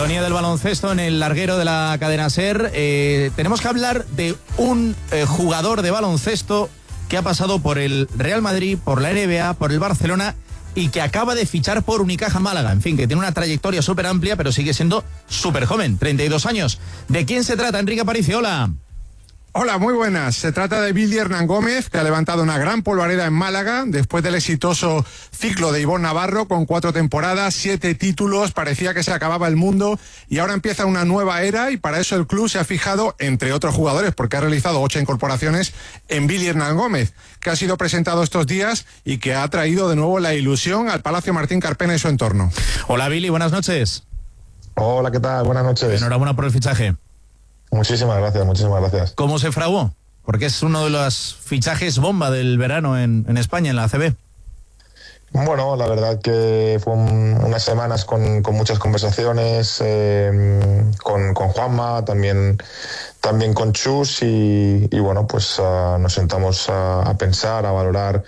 Sintonía del baloncesto en el larguero de la cadena SER. Tenemos que hablar de un jugador de baloncesto que ha pasado por el Real Madrid, por la NBA, por el Barcelona y que acaba de fichar por Unicaja Málaga. En fin, que tiene una trayectoria súper amplia, pero sigue siendo súper joven, 32 años. ¿De quién se trata, Enrique Aparicio? Hola. Hola, muy buenas. Se trata de Billy Hernán Gómez, que ha levantado una gran polvareda en Málaga después del exitoso ciclo de Ivonne Navarro con 4 temporadas, 7 títulos, parecía que se acababa el mundo y ahora empieza una nueva era y para eso el club se ha fijado, entre otros jugadores, porque ha realizado 8 incorporaciones, en Billy Hernán Gómez, que ha sido presentado estos días y que ha traído de nuevo la ilusión al Palacio Martín Carpena y su entorno. Hola Billy, buenas noches. Hola, ¿qué tal? Buenas noches. Enhorabuena por el fichaje. Muchísimas gracias, muchísimas gracias. ¿Cómo se fraguó? Porque es uno de los fichajes bomba del verano en España, en la ACB. Bueno, la verdad que fue unas semanas con muchas conversaciones, con Juanma, también con Chus y bueno, pues nos sentamos a pensar, a valorar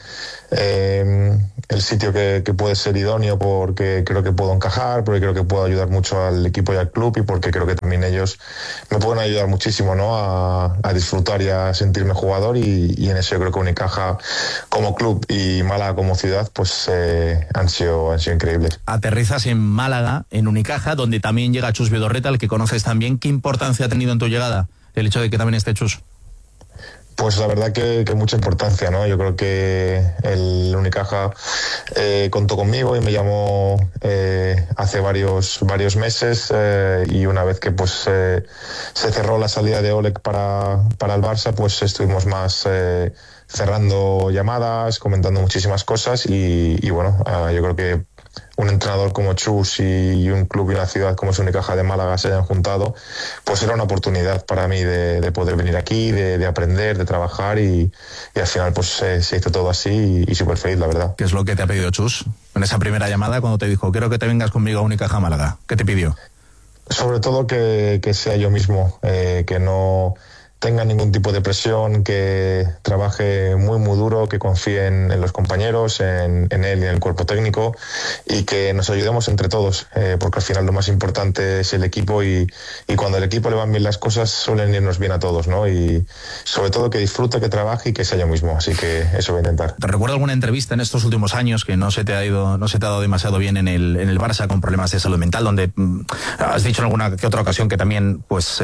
el sitio que puede ser idóneo, porque creo que puedo encajar, porque creo que puedo ayudar mucho al equipo y al club y porque creo que también ellos me pueden ayudar muchísimo, ¿no? a disfrutar y a sentirme jugador y en eso yo creo que Unicaja como club y Málaga como ciudad pues han sido increíbles. Aterrizas en Málaga, en Unicaja, donde también llega Chus Vidorreta, al que conoces también. ¿Qué importancia ha tenido en tu llegada el hecho de que también esté Chus? Pues la verdad que mucha importancia, ¿no? Yo creo que el Unicaja contó conmigo y me llamó hace varios meses y una vez que pues se cerró la salida de Oleg para el Barça, pues estuvimos más cerrando llamadas, comentando muchísimas cosas y bueno, yo creo que un entrenador como Chus y un club y una ciudad como es Unicaja de Málaga se hayan juntado, pues era una oportunidad para mí de poder venir aquí, de aprender, de trabajar y al final pues se hizo todo así y súper feliz, la verdad. ¿Qué es lo que te ha pedido Chus en esa primera llamada cuando te dijo quiero que te vengas conmigo a Unicaja Málaga? ¿Qué te pidió? Sobre todo que sea yo mismo, que no tenga ningún tipo de presión, que trabaje muy duro, que confíe en los compañeros, en él y en el cuerpo técnico y que nos ayudemos entre todos, porque al final lo más importante es el equipo y cuando al equipo le van bien las cosas suelen irnos bien a todos, ¿no? Y sobre todo que disfrute, que trabaje y que sea yo mismo, así que eso voy a intentar. ¿Te recuerdo alguna entrevista en estos últimos años que no se te ha dado demasiado bien en el Barça con problemas de salud mental, donde has dicho en alguna que otra ocasión que también pues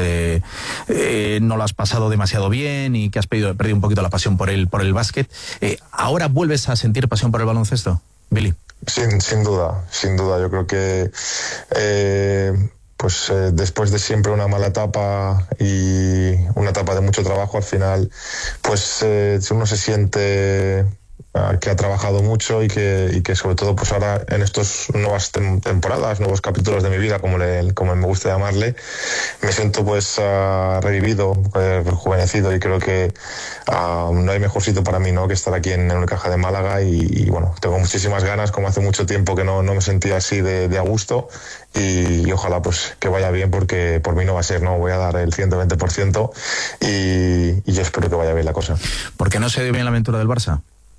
no lo has pasado demasiado bien y que has perdido un poquito la pasión por el básquet? ¿Ahora vuelves a sentir pasión por el baloncesto, Billy? Sin duda. Yo creo que después de siempre una mala etapa y una etapa de mucho trabajo, al final pues uno se siente que ha trabajado mucho y que sobre todo pues ahora en estas nuevas temporadas, nuevos capítulos de mi vida, como me gusta llamarle, me siento pues revivido, rejuvenecido y creo que no hay mejor sitio para mí, ¿no?, que estar aquí en Unicaja de Málaga y bueno, tengo muchísimas ganas, como hace mucho tiempo que no me sentía así de a gusto y ojalá pues que vaya bien porque por mí no va a ser, ¿no? Voy a dar el 120% y yo espero que vaya bien la cosa. ¿Por qué no se dio bien la aventura del Barça?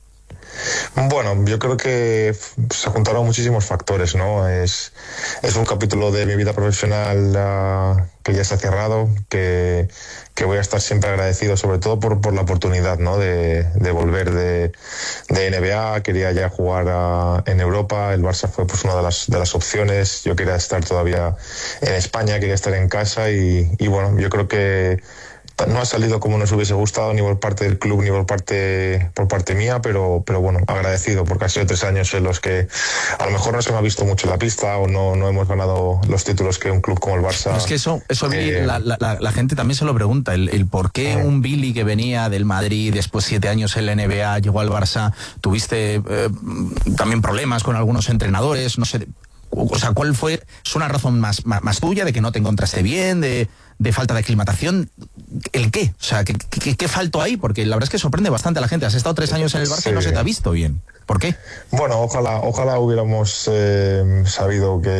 Bueno, yo creo que se juntaron muchísimos factores, ¿no? Es un capítulo de mi vida profesional que ya está cerrado, que voy a estar siempre agradecido, sobre todo por la oportunidad, ¿no?, de volver de NBA. Quería ya jugar en Europa, el Barça fue pues una de las opciones. Yo quería estar todavía en España, quería estar en casa y bueno, yo creo que no ha salido como nos hubiese gustado, ni por parte del club ni por parte mía, pero bueno, agradecido porque ha sido 3 años en los que a lo mejor no se me ha visto mucho en la pista o no hemos ganado los títulos que un club como el Barça. Es que eso Billy, la gente también se lo pregunta, el por qué un Billy que venía del Madrid después 7 años en la NBA llegó al Barça. Tuviste también problemas con algunos entrenadores, no sé. O sea, ¿cuál fue? ¿Es una razón más tuya de que no te encontraste bien, de falta de aclimatación? ¿El qué? O sea, ¿qué faltó ahí? Porque la verdad es que sorprende bastante a la gente. Has estado 3 años en el Barça y no se te ha visto bien. ¿Por qué? Bueno, ojalá hubiéramos sabido que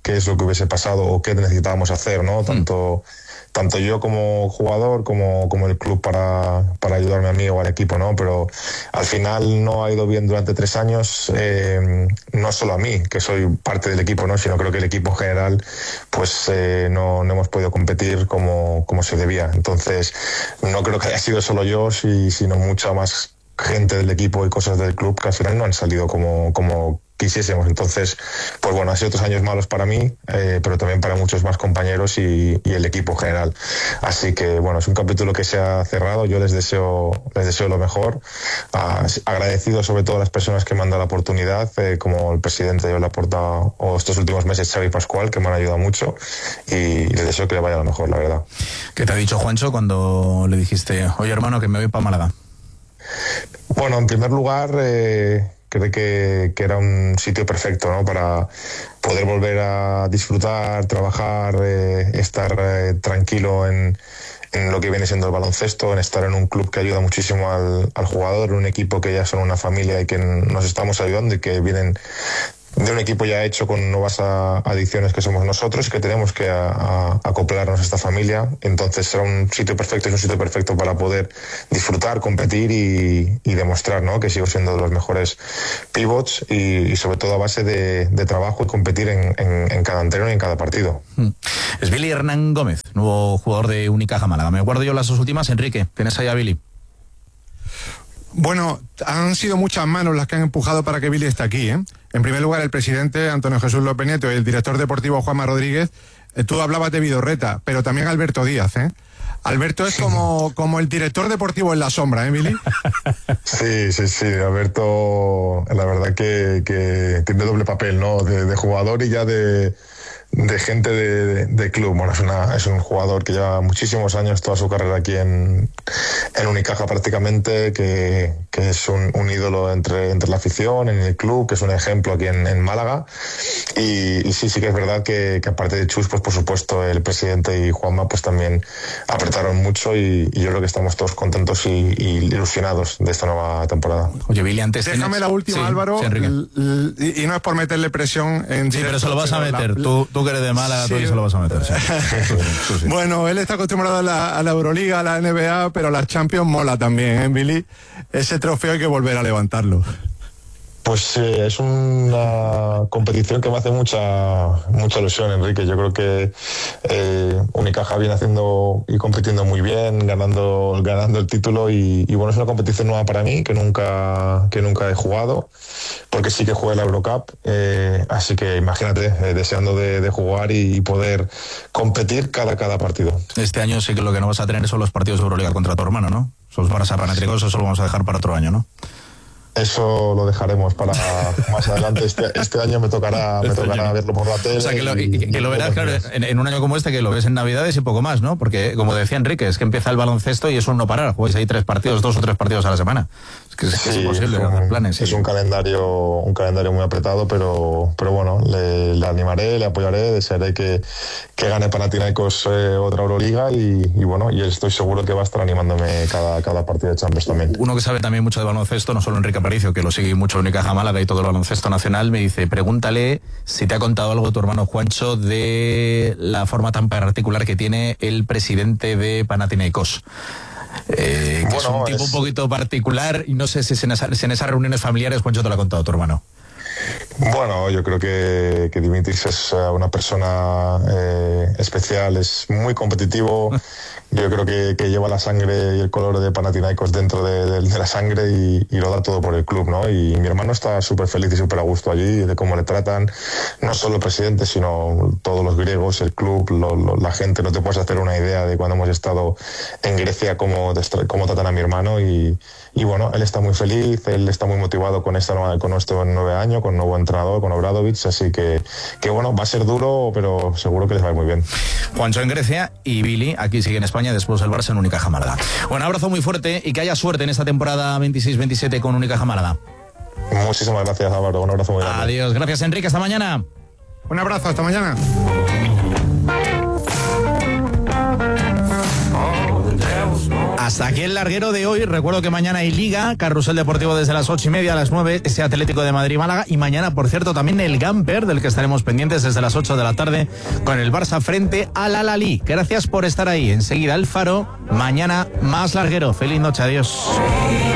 qué es lo que hubiese pasado o qué necesitábamos hacer, ¿no? Tanto yo como jugador como el club para ayudarme a mí o al equipo, ¿no? Pero al final no ha ido bien durante 3 años, no solo a mí, que soy parte del equipo, ¿no? Sino creo que el equipo en general pues no hemos podido competir como se debía. Entonces no creo que haya sido solo yo, sino mucha más gente del equipo y cosas del club que al final no han salido como quisiésemos. Entonces, pues bueno, ha sido 3 años malos para mí, pero también para muchos más compañeros y el equipo en general. Así que bueno, es un capítulo que se ha cerrado. Yo les deseo lo mejor. Agradecido sobre todo a las personas que me han dado la oportunidad, como el presidente de Laporta o estos últimos meses Xavi Pascual, que me han ayudado mucho, y les deseo que le vaya lo mejor, la verdad. ¿Qué te ha dicho Juancho cuando le dijiste, oye hermano, que me voy para Málaga? Bueno, en primer lugar, creo que era un sitio perfecto, ¿no? Para poder volver a disfrutar, trabajar, estar tranquilo en lo que viene siendo el baloncesto, en estar en un club que ayuda muchísimo al jugador, en un equipo que ya son una familia y que nos estamos ayudando y que vienen de un equipo ya hecho con nuevas adicciones que somos nosotros y que tenemos que acoplarnos a esta familia. Entonces será un sitio perfecto, es un sitio perfecto para poder disfrutar, competir y demostrar, ¿no? Que sigo siendo de los mejores pivots y sobre todo a base de trabajo y competir en cada entreno y en cada partido. Es Billy Hernán Gómez, nuevo jugador de Unicaja Málaga. Me guardo yo las 2 últimas. Enrique, ¿tienes ahí a Billy? Bueno, han sido muchas manos las que han empujado para que Billy esté aquí, ¿eh? En primer lugar, el presidente Antonio Jesús López Nieto y el director deportivo Juanma Rodríguez. Tú hablabas de Vidorreta, pero también Alberto Díaz, ¿eh? Alberto es como el director deportivo en la sombra, ¿eh, Billy? Sí. Alberto, la verdad que tiene doble papel, ¿no? De jugador y ya de gente de club. Bueno, es un jugador que lleva muchísimos años, toda su carrera aquí en Unicaja prácticamente, que es un ídolo entre la afición, en el club, que es un ejemplo aquí en Málaga. Y sí que es verdad que aparte de Chus, pues por supuesto el presidente y Juanma pues también apretaron mucho y yo creo que estamos todos contentos y ilusionados de esta nueva temporada. Oye, Billy, antes déjame la última, sí, Álvaro, sí, y no es por meterle presión en sí, pero se lo vas a meter, tú que eres de Málaga, sí. Tú se lo vas a meter. Sí. Bueno, él está acostumbrado a la Euroliga, a la NBA, pero a la Champions mola también, ¿eh, Billy? Ese trofeo hay que volver a levantarlo. Pues es una competición que me hace mucha ilusión, Enrique. Yo creo que Unicaja viene haciendo y compitiendo muy bien, ganando el título y bueno, es una competición nueva para mí que nunca he jugado, porque sí que jugué la Eurocup, así que imagínate, deseando de jugar y poder competir cada partido. Este año sí que lo que no vas a tener son los partidos de Euroliga contra tu hermano, ¿no? Sos Barça Panathinaikos, eso lo vamos a dejar para otro año, ¿no? Eso lo dejaremos para más adelante. Este año me tocará verlo por la tele. O sea, que lo verás, claro, en un año como este, que lo ves en Navidades y poco más, ¿no? Porque, como decía Enrique, es que empieza el baloncesto y es un no parar. Jugáis ahí 2 o 3 partidos a la semana. Es que es imposible hacer planes. Es un calendario muy apretado, pero bueno, le animaré, le apoyaré, desearé que gane Panathinaikos otra Euroliga y bueno, y estoy seguro que va a estar animándome cada partido de Champions también. Uno que sabe también mucho de baloncesto, no solo Enrique Aparicio, que lo sigue mucho Unicaja Málaga y todo el baloncesto nacional, me dice, pregúntale si te ha contado algo tu hermano Juancho de la forma tan particular que tiene el presidente de Panathinaikos. Que bueno, es un tipo un poquito particular y no sé si en esas reuniones familiares Juancho te lo ha contado tu hermano. Bueno, yo creo que Dimitris es una persona especial, es muy competitivo. Yo creo que lleva la sangre y el color de Panathinaikos dentro de la sangre y lo da todo por el club, ¿no? Y mi hermano está súper feliz y súper a gusto allí, de cómo le tratan, no solo el presidente, sino todos los griegos, el club, la gente. No te puedes hacer una idea de cuando hemos estado en Grecia, cómo tratan a mi hermano y bueno, él está muy feliz, él está muy motivado con este nuevo año, con nuevo entrenador, con Obradovic, así que bueno, va a ser duro, pero seguro que les va a ir muy bien. Juancho en Grecia y Billy aquí sigue en España, después el Barça en Unicaja Málaga. Un abrazo muy fuerte y que haya suerte en esta temporada 26-27 con Unicaja Málaga. Muchísimas gracias, Álvaro, un abrazo muy grande. Adiós, gracias Enrique, hasta mañana. Un abrazo, hasta mañana. Hasta aquí el larguero de hoy. Recuerdo que mañana hay Liga, Carrusel Deportivo desde las 8:30 a las 9, ese Atlético de Madrid-Málaga. Y mañana, por cierto, también el Gamper, del que estaremos pendientes desde las 8 de la tarde, con el Barça frente al Al-Ahly. Gracias por estar ahí. Enseguida el Faro, mañana más larguero. Feliz noche, adiós.